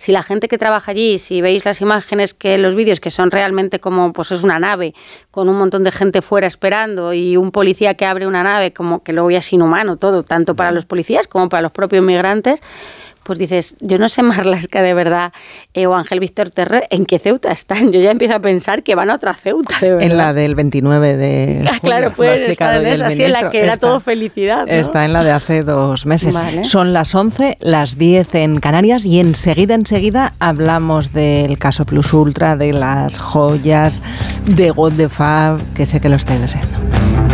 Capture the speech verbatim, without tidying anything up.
si la gente que trabaja allí, si veis las imágenes, que los vídeos, que son realmente como, pues es una nave con un montón de gente fuera esperando y un policía que abre una nave, como que luego ya es inhumano todo, tanto para los policías como para los propios migrantes, pues dices, yo no sé, Marlaska, de verdad, eh, o Ángel Víctor Terre, ¿en qué Ceuta están? Yo ya empiezo a pensar que van a otra Ceuta, de verdad. En la del veintinueve de julio. Ah, claro, pueden estar en esa, sí, en la que era está, todo felicidad, ¿no? Está en la de hace dos meses. Vale. Son las once, las diez en Canarias, y enseguida, enseguida hablamos del caso Plus Ultra, de las joyas, de God the Fab, que sé que lo estáis deseando.